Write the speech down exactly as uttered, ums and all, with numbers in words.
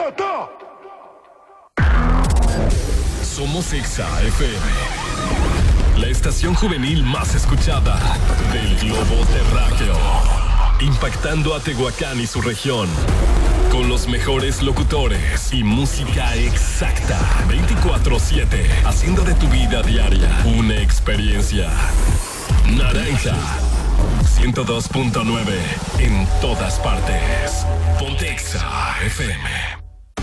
Somos Exa F M, la estación juvenil más escuchada del globo terráqueo, impactando a Tehuacán y su región, con los mejores locutores y música exacta, veinticuatro siete, haciendo de tu vida diaria una experiencia. Naranja ciento dos punto nueve en todas partes. Ponte Exa F M.